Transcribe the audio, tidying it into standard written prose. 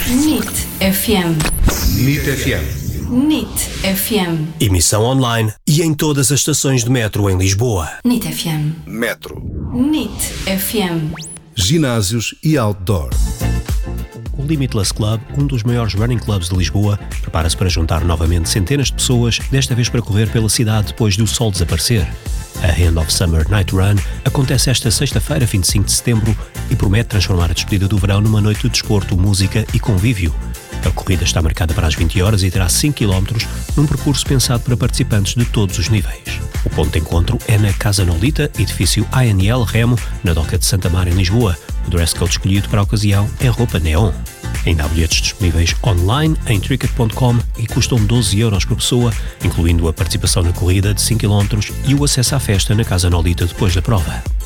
NIT FM. NIT FM. NIT FM. Emissão online e em todas as estações de metro em Lisboa. NIT FM. Metro. NIT FM. Ginásios e outdoor. O Limitless Club, um dos maiores running clubs de Lisboa, prepara-se para juntar novamente centenas de pessoas, desta vez para correr pela cidade depois do sol desaparecer. A End of Summer Night Run acontece esta sexta-feira, 25 de setembro, e promete transformar a despedida do verão numa noite de desporto, música e convívio. A corrida está marcada para as 20 horas e terá 5 km num percurso pensado para participantes de todos os níveis. O ponto de encontro é na Casa Nolita, edifício ANL Remo, na Doca de Santa Mar, em Lisboa. O dress code escolhido para a ocasião é roupa neon. Ainda há bilhetes disponíveis online em Tricket.com e custam 12 € por pessoa, incluindo a participação na corrida de 5 km e o acesso à festa na Casa Nolita depois da prova.